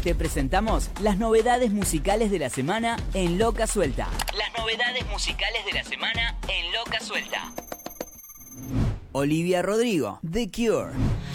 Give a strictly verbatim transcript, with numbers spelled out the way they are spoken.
Te presentamos las novedades musicales de la semana en Loca Suelta. Las novedades musicales de la semana en Loca Suelta. Olivia Rodrigo, The Cure.